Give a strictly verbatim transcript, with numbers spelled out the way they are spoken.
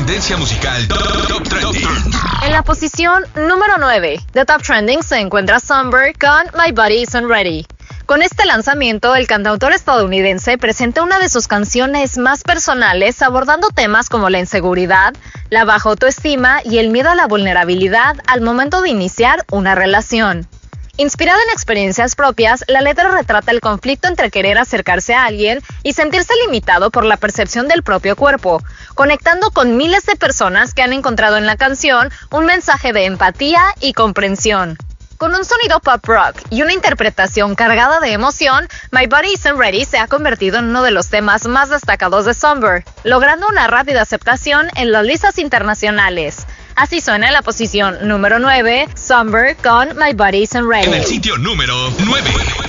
tendencia musical Top, Top Trending. En la posición número nueve de Top Trending se encuentra Somber con My Body Isn't Ready. Con este lanzamiento, el cantautor estadounidense presenta una de sus canciones más personales, abordando temas como la inseguridad, la baja autoestima y el miedo a la vulnerabilidad al momento de iniciar una relación. Inspirada en experiencias propias, la letra retrata el conflicto entre querer acercarse a alguien y sentirse limitado por la percepción del propio cuerpo, conectando con miles de personas que han encontrado en la canción un mensaje de empatía y comprensión. Con un sonido pop rock y una interpretación cargada de emoción, My Body Isn't Ready se ha convertido en uno de los temas más destacados de Somber, logrando una rápida aceptación en las listas internacionales. Así suena en la posición número nueve, Somber con My Body Isn't Ready. En el sitio número nueve.